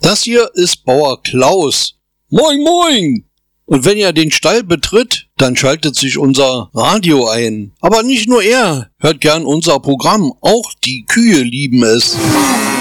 Das hier ist Bauer Klaus. Moin moin! Und wenn ihr den Stall betritt, dann schaltet sich unser Radio ein. Aber nicht nur er hört gern unser Programm, auch die Kühe lieben es.